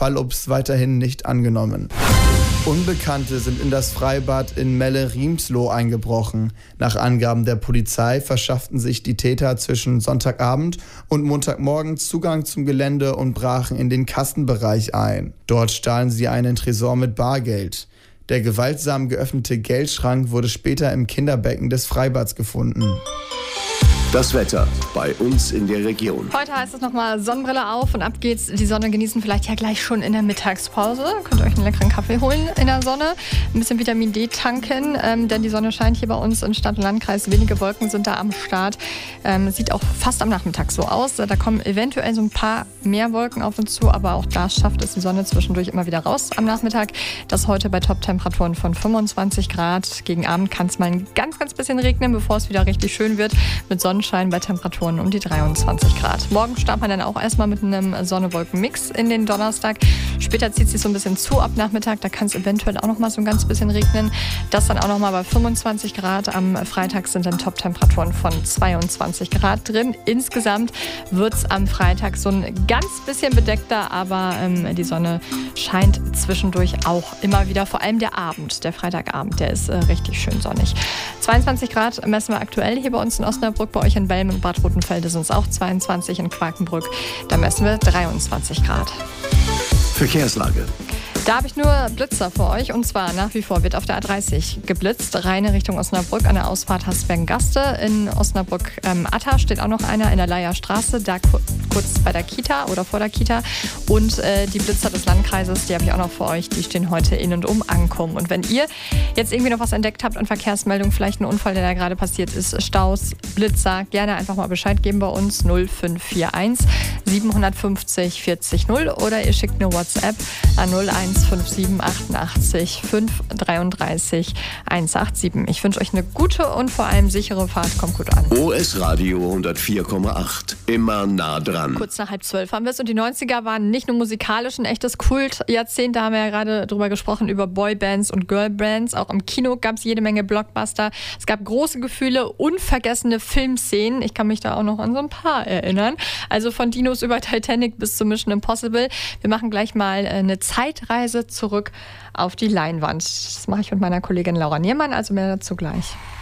Fallobst weiterhin nicht angenommen. Unbekannte sind in das Freibad in Melle-Riemsloh eingebrochen. Nach Angaben der Polizei verschafften sich die Täter zwischen Sonntagabend und Montagmorgen Zugang zum Gelände und brachen in den Kassenbereich ein. Dort stahlen sie einen Tresor mit Bargeld. Der gewaltsam geöffnete Geldschrank wurde später im Kinderbecken des Freibads gefunden. Das Wetter bei uns in der Region. Heute heißt es nochmal Sonnenbrille auf und ab geht's. Die Sonne genießen vielleicht ja gleich schon in der Mittagspause. Könnt ihr euch einen leckeren Kaffee holen in der Sonne. Ein bisschen Vitamin D tanken, denn die Sonne scheint hier bei uns in Stadt und Landkreis. Wenige Wolken sind da am Start. Sieht auch fast am Nachmittag so aus. Da kommen eventuell so ein paar mehr Wolken auf uns zu, aber auch da schafft es die Sonne zwischendurch immer wieder raus am Nachmittag. Das heute bei Top-Temperaturen von 25 Grad. Gegen Abend kann es mal ein ganz, ganz bisschen regnen, bevor es wieder richtig schön wird. Mit Sonnenschein bei Temperaturen um die 23 Grad. Morgen startet man dann auch erstmal mit einem Sonne-Wolken-Mix in den Donnerstag. Später zieht es sich so ein bisschen zu ab Nachmittag. Da kann es eventuell auch noch mal so ein ganz bisschen regnen. Das dann auch noch mal bei 25 Grad. Am Freitag sind dann Top-Temperaturen von 22 Grad drin. Insgesamt wird es am Freitag so ein ganz bisschen bedeckter, aber die Sonne scheint zwischendurch auch immer wieder. Vor allem der Abend, der Freitagabend, der ist richtig schön sonnig. 22 Grad messen wir aktuell hier bei uns in Osnabrück. Bei euch in Belm und Bad Rotenfelde sind es auch 22, in Quakenbrück, da messen wir 23 Grad. Verkehrslage. Da habe ich nur Blitzer für euch und zwar nach wie vor wird auf der A30 geblitzt, reine Richtung Osnabrück an der Ausfahrt Hasbergen-Gaste. In Osnabrück-Atta steht auch noch einer in der Leier Straße, da kurz bei der Kita oder vor der Kita. Und die Blitzer des Landkreises, die habe ich auch noch für euch, die stehen heute in und um Ankommen. Und wenn ihr jetzt irgendwie noch was entdeckt habt an Verkehrsmeldung, vielleicht ein Unfall, der da gerade passiert ist, Staus, Blitzer, gerne einfach mal Bescheid geben bei uns 0541 750 40 0 oder ihr schickt eine WhatsApp an 0157 88 533 187. Ich wünsche euch eine gute und vor allem sichere Fahrt. Kommt gut an. OS Radio 104,8. Immer nah dran. Kurz nach 11:30 haben wir es und die 90er waren nicht nur musikalisch ein echtes Kultjahrzehnt. Da haben wir ja gerade drüber gesprochen, über Boybands und Girlbands. Auch im Kino gab es jede Menge Blockbuster. Es gab große Gefühle, unvergessene Filmszenen. Ich kann mich da auch noch an so ein paar erinnern. Also von Dinos über Titanic bis zu Mission Impossible. Wir machen gleich mal eine Zeitreise zurück auf die Leinwand. Das mache ich mit meiner Kollegin Laura Niermann, also mehr dazu gleich.